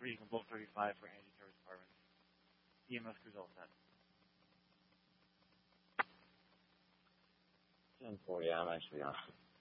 3 from Bolt 35 for anti-terrorist department. EMS crews all set. 1040, I'm actually on.